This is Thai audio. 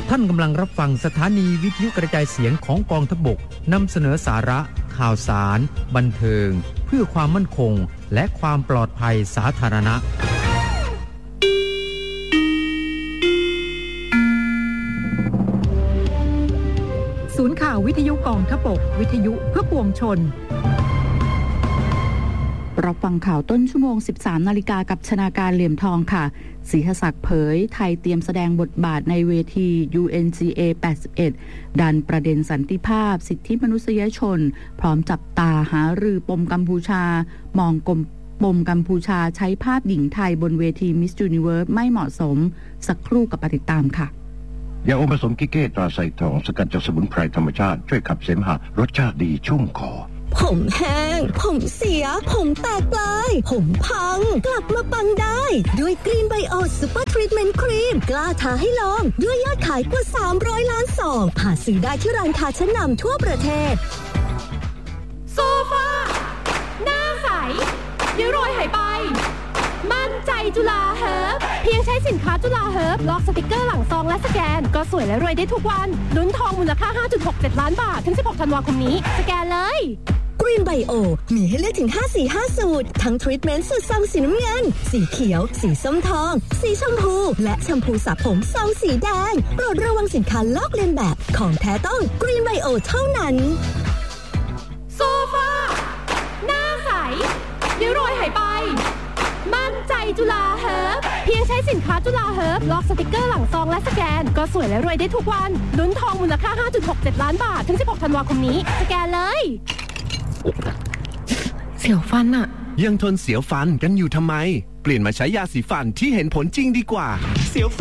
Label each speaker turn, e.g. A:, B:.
A: ท่านกำลังรับฟังสถานีวิทยุกระจายเสียงของกองทัพบกนำเสนอสาระข่าวสารบันเทิงเพื่อความมั่นคงและความปลอดภัยสาธารณะ
B: ศูนย์ข่าววิทยุกองทัพบกวิทยุเพื่อปวงชนรับฟังข่าวต้นชั่วโมง 13 นาฬิกากับชนาการเหลี่ยมทองค่ะศรีหศักดิ์เผยไทยเตรียมแสดงบทบาทในเวที UNGA 81 ดันประเด็นสันติภาพสิทธิมนุษยชนพร้อมจับตาหารือปมกัมพูชามองปมกัมพูชาใช้ภาพหญิงไทยบนเวที Miss Universe ไม่เหมาะสมสักครู่กับติดตามค่ะ
C: ยาอมผสมกิเก้ตราไซทองสกัดจากสมุนไพรธรรมชาติช่วยขับเสมหะรสชาติดีชุ่มคอ
D: ผมแห้งผมเสียผมแตกปลายผมพังกลับมาปังได้ด้วยกรีนไบโอซูเปอร์ทรีทเมนต์ครีมกล้าท้าให้ลองด้วยยอดขายกว่า300 ล้านซองหาซื้อได้ที่ร้านค้าชั้นนำทั่วประเทศ
E: โซฟาหน้าใสริ้วรอยหายไปมั่นใจจุฬาเฮิร์บเพียงใช้สินค้าจุฬาเฮิร์บลอกสติกเกอร์หลังซองและสแกนก็สวยและรวยได้ทุกวันลุ้นทองมูลค่า 5.67 ล้านบาทถึง 16 ธันวาคมนี้สแกนเลย
D: กรีนไบโอมีให้เลือกถึง5 สูตรทั้งทรีทเมนต์สูตรซองสีน้ำเงินสีเขียวสีส้มทองสีชมพูและแชมพูสระผมซองสีแดงโปรดระวังสินค้าลอกเลียนแบบของแท้ต้องกรีนไบโอเท่านั้น
E: โซฟาหน้าใสริ้วรอยหายไปมั่นใจจุฬาเฮิร์บเพียงใช้สินค้าจุฬาเฮิร์บลอกสติกเกอร์หลังซองและสแกนก็สวยและรวยได้ทุกวันลุ้นทองมูลค่า 5.67 ล้านบาทถึง 16 ธันวาคมนี้สแกนเลย
F: เสียวฟันอะยังทนเสียวฟันกันอยู่ทำไมเปลี่ยนมาใช้ยาสีฟันที่เห็นผลจริงดีกว่าเสียว